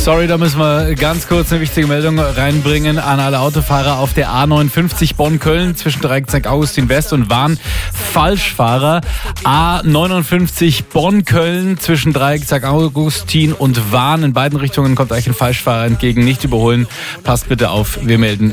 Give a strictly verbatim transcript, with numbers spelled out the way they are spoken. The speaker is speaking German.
Sorry, da müssen wir ganz kurz eine wichtige Meldung reinbringen an alle Autofahrer auf der A neunundfünfzig Bonn-Köln zwischen Dreieck Sankt Augustin West und Wahn. Falschfahrer. A neunundfünfzig Bonn-Köln zwischen Dreieck Sankt Augustin und Wahn. In beiden Richtungen kommt euch ein Falschfahrer entgegen. Nicht überholen. Passt bitte auf. Wir melden